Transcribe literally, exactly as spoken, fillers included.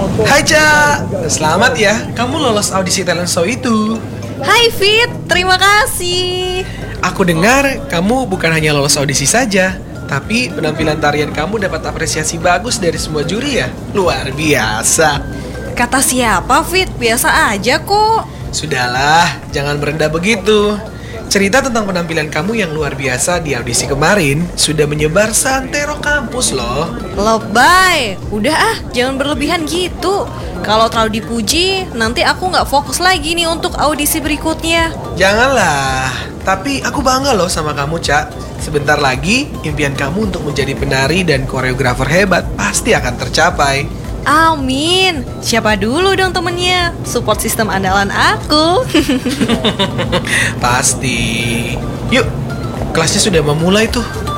Hai Ca, selamat ya, kamu lolos audisi talent show itu. Hai Fit, terima kasih. Aku dengar kamu bukan hanya lolos audisi saja, tapi penampilan tarian kamu dapat apresiasi bagus dari semua juri ya. Luar biasa. Kata siapa Fit? Biasa aja kok. Sudahlah, jangan merendah begitu. Cerita tentang penampilan kamu yang luar biasa di audisi kemarin sudah menyebar santero kampus loh. Lebay, udah ah, jangan berlebihan gitu. Kalau terlalu dipuji, nanti aku nggak fokus lagi nih untuk audisi berikutnya. Janganlah, tapi aku bangga loh sama kamu, Cak. Sebentar lagi, impian kamu untuk menjadi penari dan koreografer hebat pasti akan tercapai. Amin. Siapa dulu dong temennya? Support sistem andalan aku. Pasti. Yuk, kelasnya sudah memulai tuh.